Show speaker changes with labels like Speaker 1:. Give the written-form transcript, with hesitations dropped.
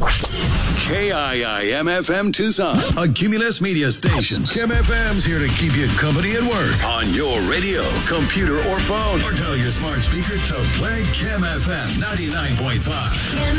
Speaker 1: KIIM-FM Tucson, a Cumulus media station. Kim FM's here to keep you company at work, on your radio, computer, or phone. Or tell your smart speaker to play Kim FM 99.5.